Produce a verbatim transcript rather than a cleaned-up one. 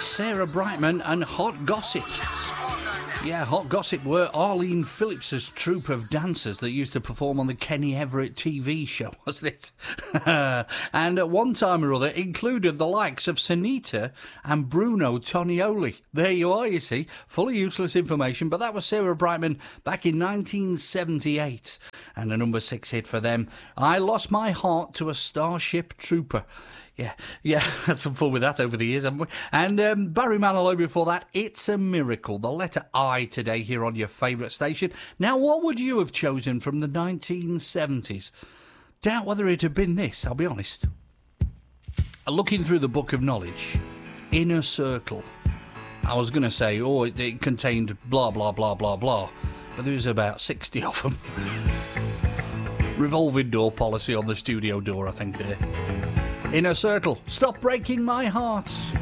Sarah Brightman and Hot Gossip. Yeah, Hot Gossip were Arlene Phillips's troupe of dancers that used to perform on the Kenny Everett T V show, wasn't it? And at one time or other included the likes of Sunita and Bruno Tonioli. There you are, you see. Fully useless information, but that was Sarah Brightman back in nineteen seventy-eight. And a number six hit for them, I Lost My Heart to a Starship Trooper. Yeah, yeah, had some fun with that over the years, haven't we? And um, Barry Manilow before that, It's a Miracle, the letter I today here on your favourite station. Now, what would you have chosen from the nineteen seventies? Doubt whether it had been this, I'll be honest. Looking through the book of knowledge, Inner Circle, I was going to say, oh, it, it contained blah, blah, blah, blah, blah, but there was about sixty of them. Revolving door policy on the studio door, I think, there. Inner Circle, Stop Breaking My Heart.